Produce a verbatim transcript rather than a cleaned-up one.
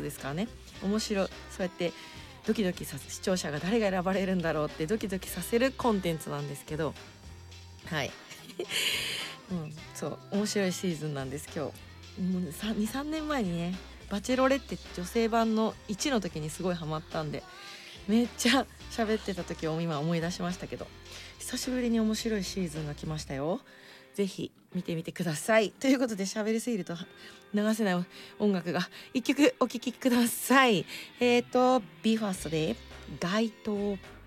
ですからね。面白い、そうやってドキドキさせ、視聴者が誰が選ばれるんだろうってドキドキさせるコンテンツなんですけど、はいうん、そう面白いシーズンなんです。今日もうに、さんねんまえにねバチェロレって女性版のいちの時にすごいハマったんで、めっちゃ喋ってた時を今思い出しましたけど、久しぶりに面白いシーズンが来ましたよ。ぜひ見てみてください。ということで、喋りすぎると流せない音楽がいっきょくお聴きください。えっと ビーファースト で街灯